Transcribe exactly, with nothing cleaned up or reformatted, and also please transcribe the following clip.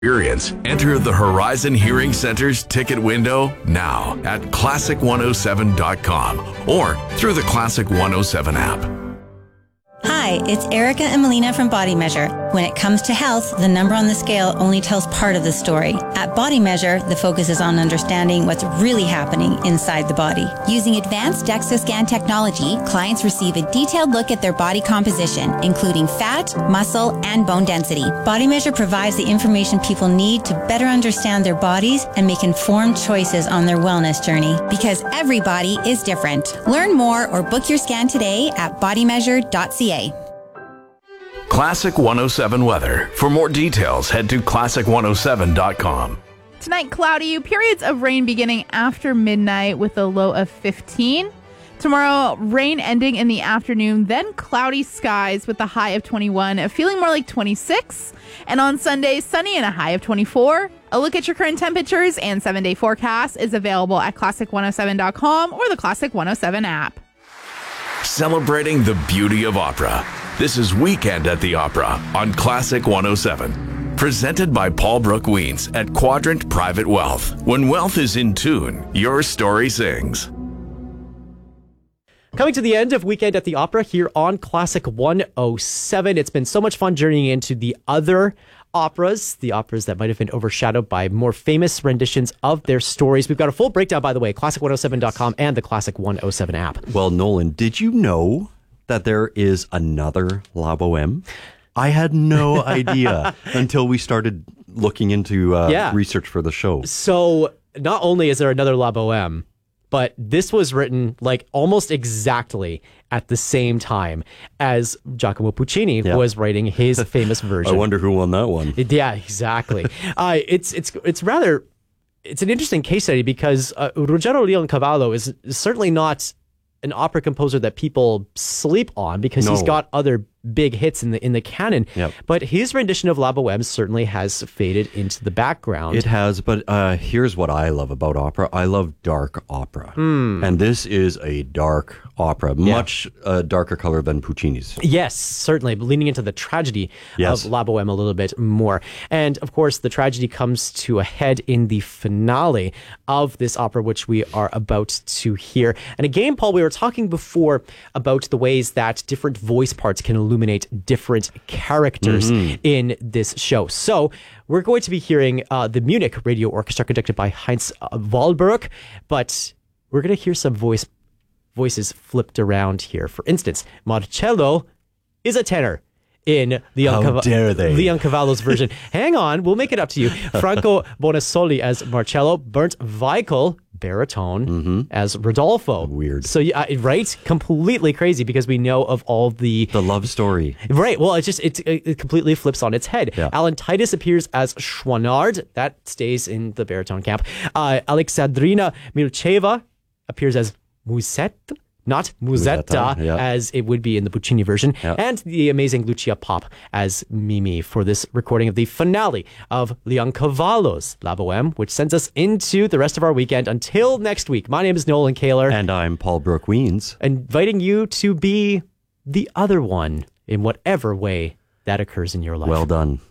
Experience. Enter the Horizon Hearing Center's ticket window now at classic one oh seven dot com or through the Classic one oh seven app. Hi, it's Erica and Melina from Body Measure. When it comes to health, the number on the scale only tells part of the story. At Body Measure, the focus is on understanding what's really happening inside the body. Using advanced DEXA scan technology, clients receive a detailed look at their body composition, including fat, muscle, and bone density. Body Measure provides the information people need to better understand their bodies and make informed choices on their wellness journey. Because every body is different. Learn more or book your scan today at body measure dot c a. Classic one oh seven weather. For more details, head to classic one oh seven dot com. Tonight, cloudy, periods of rain beginning after midnight with a low of fifteen. Tomorrow, rain ending in the afternoon, then cloudy skies with a high of twenty-one, feeling more like twenty-six. And on Sunday, sunny and a high of twenty-four. A look at your current temperatures and seven-day forecast is available at classic one oh seven dot com or the Classic one oh seven app. Celebrating the beauty of opera. This is Weekend at the Opera on Classic one oh seven. Presented by Paul Brooke Weens at Quadrant Private Wealth. When wealth is in tune, your story sings. Coming to the end of Weekend at the Opera here on Classic one oh seven. It's been so much fun journeying into the other operas, the operas that might have been overshadowed by more famous renditions of their stories. We've got a full breakdown, by the way, classic one oh seven dot com and the Classic one oh seven app. Well, Nolan, did you know that there is another La Boheme? I had no idea until we started looking into uh, yeah. research for the show. So not only is there another La Boheme, but this was written like almost exactly at the same time as Giacomo Puccini yeah. was writing his famous version. I wonder who won that one. Yeah, exactly. uh, it's it's it's rather it's an interesting case study because uh, Ruggero Leoncavallo is certainly not an opera composer that people sleep on because no. he's got other big hits in the in the canon. Yep. But his rendition of La Boheme certainly has faded into the background. It has, but uh, here's what I love about opera. I love dark opera. Mm. And this is a dark opera, Yeah. much uh, darker color than Puccini's. Yes, certainly, leaning into the tragedy Yes. of La Boheme a little bit more. And of course, the tragedy comes to a head in the finale of this opera, which we are about to hear. And again, Paul, we were talking before about the ways that different voice parts can illuminate different characters Mm-hmm. in this show. So we're going to be hearing uh, the Munich Radio Orchestra conducted by Heinz uh, Wahlberg, but we're going to hear some voice voices flipped around here. For instance, Marcello is a tenor in Leon, How dare they? Leoncavallo's version. Hang on, we'll make it up to you. Franco Bonasoli as Marcello, Bernd Weichel, baritone, Mm-hmm. as Rodolfo. Weird. So, yeah, right? Completely crazy because we know of all the... The love story. Right. Well, it just it, it completely flips on its head. Yeah. Alan Titus appears as Schwanard. That stays in the baritone camp. Uh, Alexandrina Milcheva appears as Musette, not Musetta, Musetta, yeah. as it would be in the Puccini version. Yeah. And the amazing Lucia Pop as Mimi for this recording of the finale of Leoncavallo's La Boheme, which sends us into the rest of our weekend. Until next week, my name is Nolan Kaler. And I'm Paul Brooke Weens. Inviting you to be the other one in whatever way that occurs in your life. Well done.